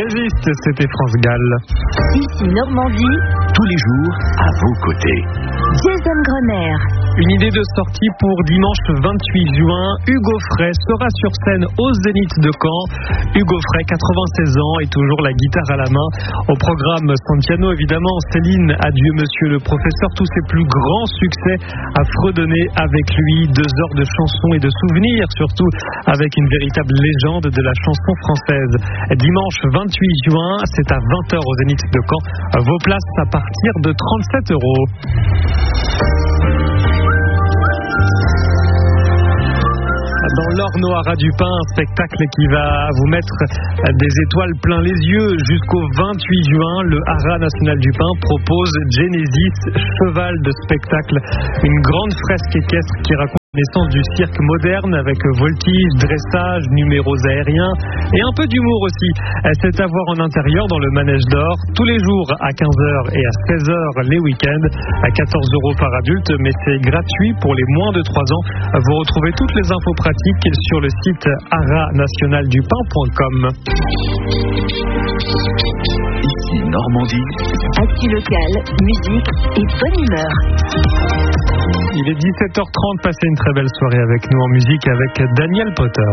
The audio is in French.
Résiste, c'était France Gall. Ici Normandie, tous les jours à vos côtés. Jason Grenier. Une idée de sortie pour dimanche 28 juin. Hugo Frey sera sur scène au Zénith de Caen. Hugo Frey, 96 ans et toujours la guitare à la main. Au programme Santiano, évidemment, Céline, Adieu Monsieur le Professeur, tous ses plus grands succès à fredonner avec lui. 2 heures de chansons et de souvenirs, surtout avec une véritable légende de la chanson française. Dimanche 28 juin, c'est à 20h au Zénith de Caen. Vos places à partir de 37 €. Dans l'Orno à Ras-du-Pin, un spectacle qui va vous mettre des étoiles plein les yeux. Jusqu'au 28 juin, le Haras National du Pin propose Genesis, cheval de spectacle. Une grande fresque équestre qui raconte la naissance du cirque moderne avec voltige, dressage, numéros aériens et un peu d'humour aussi. C'est à voir en intérieur dans le Manège d'Or, tous les jours à 15h et à 16h les week-ends, à 14 € par adulte, mais c'est gratuit pour les moins de 3 ans. Vous retrouvez toutes les infos pratiques sur le site harasnationaldupin.com. Ici Normandie. Actu locale, musique et bonne humeur. Il est 17h30, passez une très belle soirée avec nous en musique avec Daniel Potter.